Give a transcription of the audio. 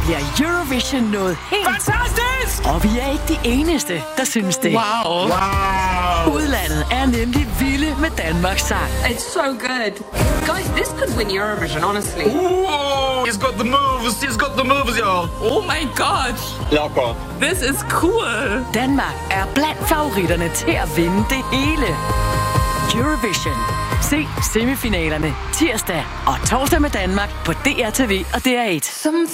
bliver Eurovision noget helt... Fantastisk! Og vi er ikke de eneste, der synes det. Wow. Udlandet er nemlig vilde med Danmarks sang. It's so good. Guys, this could win Eurovision, honestly. Ooh, he's got the moves, y'all. Oh my god. Lækker. This is cool. Danmark er blandt favoritterne til at vinde det hele. Eurovision. Se semifinalerne tirsdag og torsdag med Danmark på DRTV og DR1.